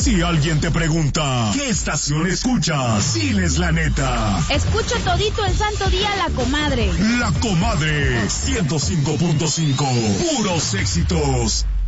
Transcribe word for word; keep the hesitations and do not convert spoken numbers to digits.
Si alguien te pregunta, ¿qué estación escuchas? Diles la neta. Escucho todito el santo día La Comadre. La Comadre, ciento cinco punto cinco. Puros éxitos.